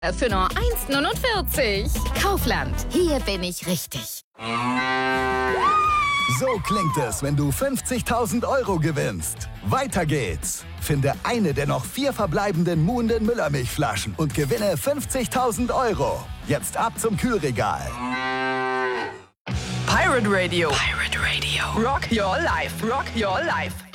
Für nur 1,49. Kaufland. Hier bin ich richtig. So klingt es, wenn du 50.000 € gewinnst. Weiter geht's. Finde eine der noch 4 verbleibenden Muhnden Müllermilchflaschen und gewinne 50.000 €. Jetzt ab zum Kühlregal. Pirate Radio. Pirate Radio. Rock your life. Rock your life.